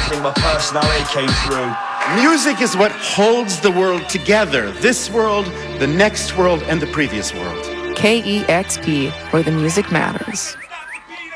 think my personality came through. Music is what holds the world together. This world, the next world, and the previous world. KEXP, where the music matters.